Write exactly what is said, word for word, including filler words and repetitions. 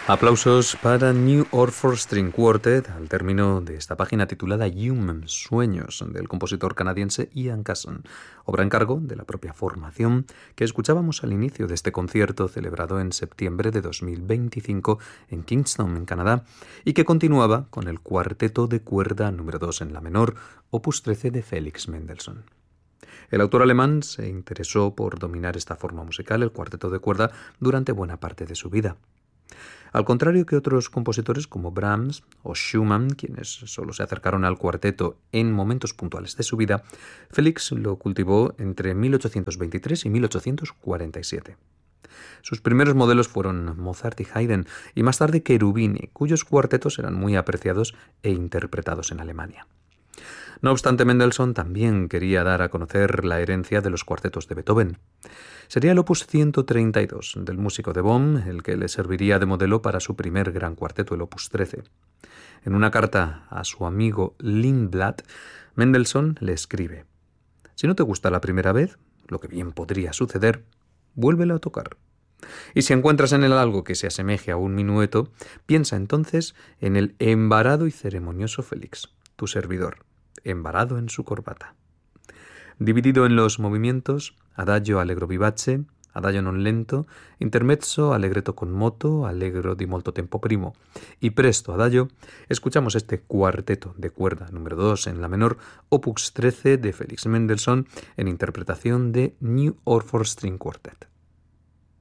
Aplausos para New Orford String Quartet al término de esta página titulada Human Sueños del compositor canadiense Ian Casson, obra a encargo de la propia formación que escuchábamos al inicio de este concierto celebrado en septiembre de dos mil veinticinco en Kingston, en Canadá, y que continuaba con el cuarteto de cuerda número dos en la menor, opus trece de Felix Mendelssohn. El autor alemán se interesó por dominar esta forma musical, el cuarteto de cuerda, durante buena parte de su vida. Al contrario que otros compositores como Brahms o Schumann, quienes solo se acercaron al cuarteto en momentos puntuales de su vida, Felix lo cultivó entre mil ochocientos veintitrés y mil ochocientos cuarenta y siete. Sus primeros modelos fueron Mozart y Haydn, y más tarde Cherubini, cuyos cuartetos eran muy apreciados e interpretados en Alemania. No obstante, Mendelssohn también quería dar a conocer la herencia de los cuartetos de Beethoven. Sería el opus ciento treinta y dos del músico de Bonn el que le serviría de modelo para su primer gran cuarteto, el opus trece. En una carta a su amigo Lindblad, Mendelssohn le escribe: «Si no te gusta la primera vez, lo que bien podría suceder, vuélvelo a tocar. Y si encuentras en él algo que se asemeje a un minueto, piensa entonces en el embarado y ceremonioso Félix, tu servidor, embarado en su corbata». Dividido en los movimientos adagio allegro vivace, adagio non lento, intermezzo allegretto con moto, allegro di molto tempo primo y presto adagio, escuchamos este cuarteto de cuerda número dos en la menor, opus trece de Felix Mendelssohn, en interpretación de New Orford String Quartet.